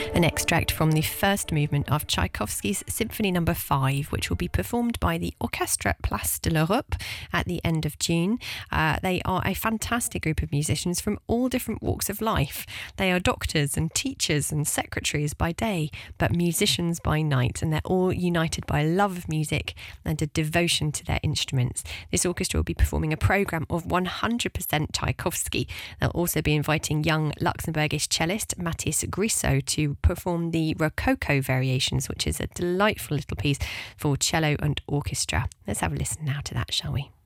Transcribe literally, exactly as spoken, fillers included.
An extract from the first movement of Tchaikovsky's Symphony Number five, which will be performed by the Orchestre Place de l'Europe at the end of June. Uh, they are a fantastic group of musicians from all different walks of life. They are doctors and teachers and secretaries by day, but musicians by night, and they're all united by a love of music and a devotion to their instruments. This orchestra will be performing a programme of one hundred percent Tchaikovsky. They'll also be inviting young Luxembourgish cellist Mathis Grissot to perform the Rococo Variations, which is a delightful little piece for cello and orchestra. Let's have a listen now to that, shall we?